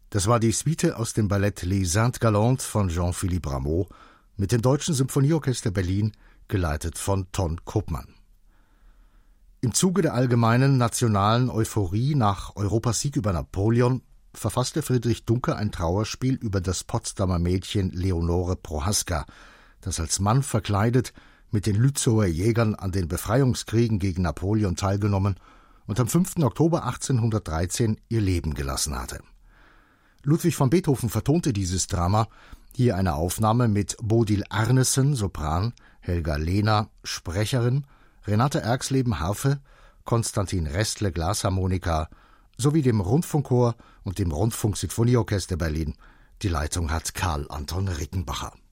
Das war die Suite aus dem Ballett Les Indes Galantes von Jean-Philippe Rameau mit dem Deutschen Symphonieorchester Berlin, geleitet von Ton Koopman. Im Zuge der allgemeinen nationalen Euphorie nach Europas Sieg über Napoleon verfasste Friedrich Duncker ein Trauerspiel über das Potsdamer Mädchen Leonore Prohaska, das als Mann verkleidet mit den Lützower Jägern an den Befreiungskriegen gegen Napoleon teilgenommen und am 5. Oktober 1813 ihr Leben gelassen hatte. Ludwig van Beethoven vertonte dieses Drama, hier eine Aufnahme mit Bodil Arnesen, Sopran, Helga Lehner, Sprecherin, Renate Erxleben, Harfe, Konstantin Restle, Glasharmonika sowie dem Rundfunkchor und dem Rundfunksinfonieorchester Berlin. Die Leitung hat Karl Anton Rickenbacher.